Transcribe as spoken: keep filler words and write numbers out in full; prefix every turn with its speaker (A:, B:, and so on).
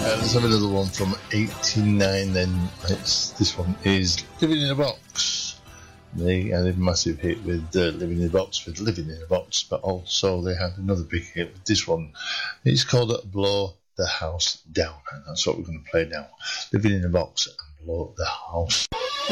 A: Uh, let's have another one from eighty-nine then. It's, this one is Living in a Box. They had a massive hit with uh, Living in a Box, with Living in a Box, but also they had another big hit with this one. It's called Blow the House Down, and that's what we're going to play now. Living in a Box and Blow the House